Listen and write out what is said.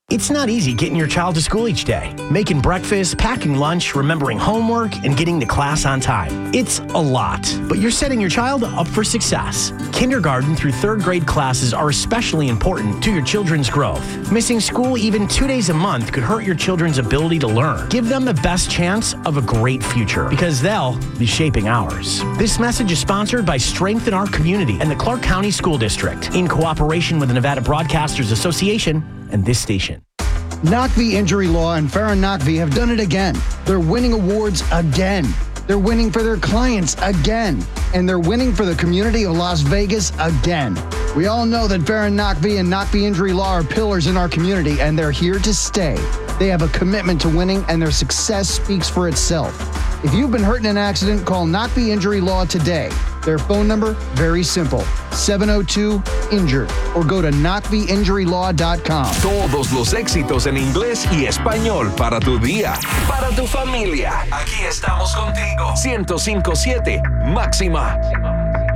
It's not easy getting your child to school each day. Making breakfast, packing lunch, remembering homework, and getting to class on time. It's a lot, but you're setting your child up for success. Kindergarten through third grade classes are especially important to your children's growth. Missing school even 2 days a month could hurt your children's ability to learn. Give them the best chance of a great future because they'll be shaping ours. This message is sponsored by Strengthen Our Community and the Clark County School District in cooperation with the Nevada Broadcasters Association and this station. Nachvi Injury Law and Farron Nachvi have done it again. They're winning awards again. They're winning for their clients again. And they're winning for the community of Las Vegas again. We all know that Farron Nachvi and Nachvi Injury Law are pillars in our community, and they're here to stay. They have a commitment to winning, and their success speaks for itself. If you've been hurt in an accident, call Nachvi Injury Law today. Their phone number, very simple, 702-INJURED, or go to NachviInjuryLaw.com. Todos los éxitos en inglés y español para tu día, para tu familia. Aquí estamos contigo. 105.7 Máxima.